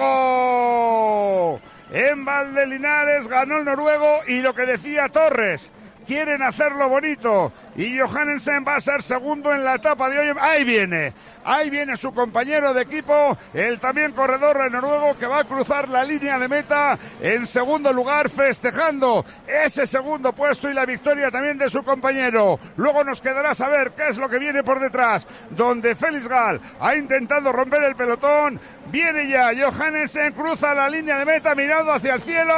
noruego en Valdelinares, ganó el noruego, y lo que decía Torres, quieren hacerlo bonito, y Johansen va a ser segundo en la etapa de hoy. Ahí viene, ahí viene su compañero de equipo, el también corredor noruego, que va a cruzar la línea de meta en segundo lugar, festejando ese segundo puesto y la victoria también de su compañero. Luego nos quedará saber qué es lo que viene por detrás, donde Félix Gal ha intentado romper el pelotón. Viene ya Johansen, cruza la línea de meta mirando hacia el cielo,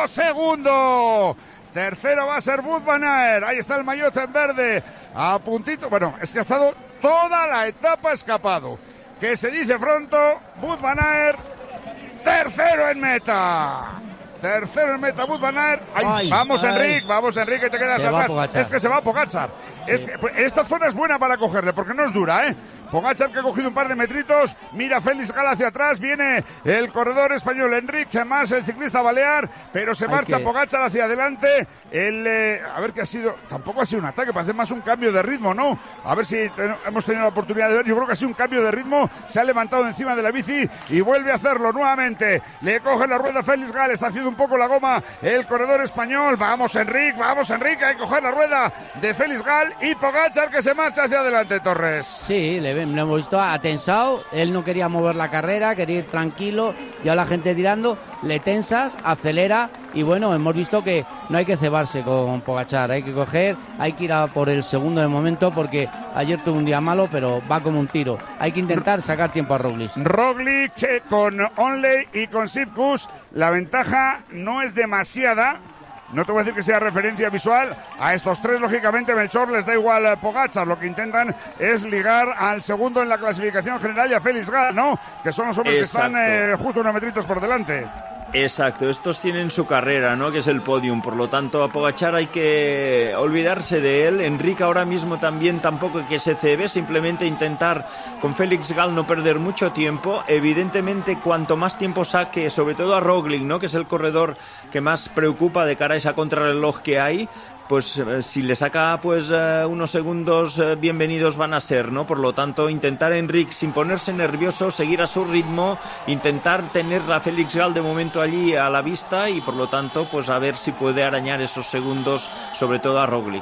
segundo. Tercero va a ser Wout van Aert. Ahí está el maillot en verde. A puntito. Bueno, es que ha estado toda la etapa escapado. Que se dice pronto. Wout van Aert. Tercero en meta. Tercero en meta, Wout van Aert. Ay, ay, vamos, ay. Enric. Vamos, Enric, que te quedas atrás. Es que se va a Pogačar. Sí. Es que, esta zona es buena para cogerle, porque no es dura, ¿eh? Pogačar, que ha cogido un par de metritos. Mira Félix Gal hacia atrás. Viene el corredor español Enric Mas, el ciclista balear. Pero se marcha que... Pogačar hacia adelante. El, eh, a ver qué ha sido. Tampoco ha sido un ataque, parece más un cambio de ritmo, ¿no? A ver si ten, hemos tenido la oportunidad de ver. Yo creo que ha sido un cambio de ritmo. Se ha levantado encima de la bici y vuelve a hacerlo nuevamente. Le coge la rueda Félix Gal. Está haciendo un poco la goma el corredor español. Vamos, Enric, vamos, Enric. Hay que coger la rueda de Félix Gal y Pogačar, que se marcha hacia adelante, Torres. Sí, le lo hemos visto atensado, él no quería mover la carrera, quería ir tranquilo, ya la gente tirando, le tensas, acelera, y bueno, hemos visto que no hay que cebarse con Pogačar, hay que coger, hay que ir a por el segundo de momento, porque ayer tuvo un día malo, pero va como un tiro, hay que intentar sacar tiempo a Roglic. Roglic con Onley y con Sipkus, la ventaja no es demasiada. No te voy a decir que sea referencia visual. A estos tres, lógicamente, Melchor les da igual Pogačar. Lo que intentan es ligar al segundo en la clasificación general y a Félix Gal, ¿no? Que son los hombres Exacto. que están eh, justo unos metritos por delante. Exacto, estos tienen su carrera, ¿no? Que es el podium, por lo tanto a Pogačar hay que olvidarse de él. Enrique ahora mismo también tampoco que se cebe, simplemente intentar con Félix Gall no perder mucho tiempo. Evidentemente cuanto más tiempo saque, sobre todo a Roglic, ¿no? Que es el corredor que más preocupa de cara a esa contrarreloj que hay, pues eh, si le saca pues eh, unos segundos eh, bienvenidos van a ser, ¿no? Por lo tanto, intentar Enric sin ponerse nervioso, seguir a su ritmo, intentar tener a Félix Gall de momento allí a la vista y por lo tanto, pues a ver si puede arañar esos segundos, sobre todo a Roglic.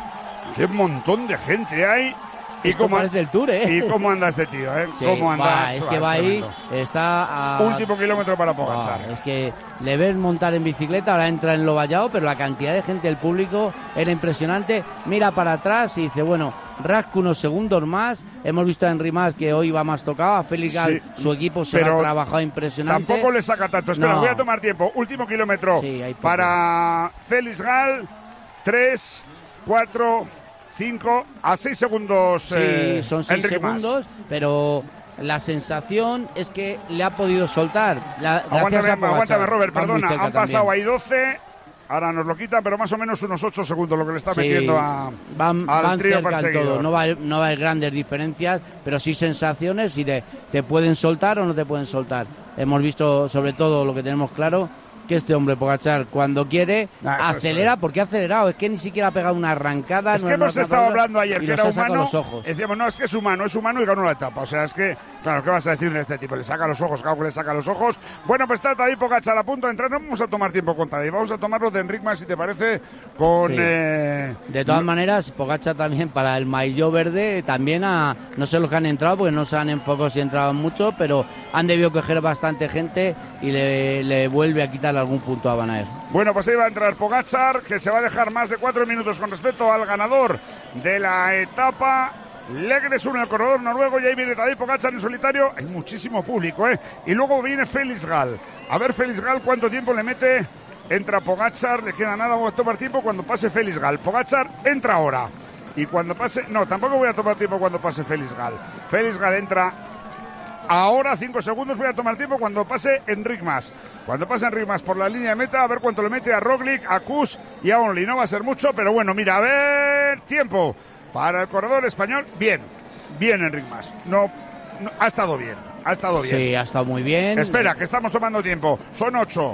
Qué montón de gente hay. ¿Y cómo parece el Tour, eh? ¿Y cómo anda este tío, eh? Sí, ¿Cómo anda? Va, es que va ahí, está a... Último kilómetro para Pogačar. Va, es que le ves montar en bicicleta, ahora entra en lo vallado, pero la cantidad de gente del público era impresionante. Mira para atrás y dice, bueno, rasca unos segundos más. Hemos visto a Henry Mas que hoy va más tocado. A Félix Gall, sí, su equipo se ha trabajado impresionante. Tampoco le saca tanto. Espera, no. Voy a tomar tiempo. Último kilómetro sí, para Félix Gall. Tres, cuatro... cinco a seis segundos. Sí, eh, son seis segundos, más. Pero la sensación es que le ha podido soltar. La, aguántame, aguántame, Robert, perdona. Han pasado también. ahí doce, ahora nos lo quitan, pero más o menos unos ocho segundos lo que le está sí, metiendo a, van, al van trío cerca perseguidor. Todo. No, va, no va a haber grandes diferencias, pero sí sensaciones y te, te pueden soltar o no te pueden soltar. Hemos visto, sobre todo, lo que tenemos claro, que este hombre Pogačar cuando quiere nah, acelera, es, porque ha acelerado, es que ni siquiera ha pegado una arrancada. Es no que hemos estado hablando ayer que era humano, los ojos. Decíamos, no, es que es humano, es humano y ganó la etapa, o sea, es que, claro, ¿qué vas a decir de este tipo? Le saca los ojos, claro que le saca los ojos. Bueno, pues está Tadej Pogačar a punto de entrar, no vamos a tomar tiempo con Tadej, vamos a tomarlo de Enric Mas, si te parece, con... Sí. Eh, de todas maneras, Pogačar también para el maillot verde, también a, no sé los que han entrado, porque no se han enfocado si entraban mucho, pero han debido coger bastante gente y le, le vuelve a quitar algún punto a Van Aert. Bueno, pues ahí va a entrar Pogačar, que se va a dejar más de cuatro minutos con respecto al ganador de la etapa. Legres uno, el corredor noruego, y ahí viene Tadej Pogačar en solitario. Hay muchísimo público, ¿eh? Y luego viene Félix Gall. A ver, Félix Gall, ¿cuánto tiempo le mete? Entra Pogačar, le queda nada, voy a tomar tiempo cuando pase Félix Gall. Pogačar entra ahora. Y cuando pase... No, tampoco voy a tomar tiempo cuando pase Félix Gall. Félix Gall entra... Ahora, cinco segundos, voy a tomar tiempo cuando pase Enric Mas. Cuando pase Enric Mas por la línea de meta, a ver cuánto le mete a Roglic, a Kuss y a Only. No va a ser mucho, pero bueno, mira, a ver, tiempo para el corredor español. Bien, bien Enric Mas. No, no, ha estado bien, ha estado bien. Sí, ha estado muy bien. Espera, que estamos tomando tiempo. Son ocho,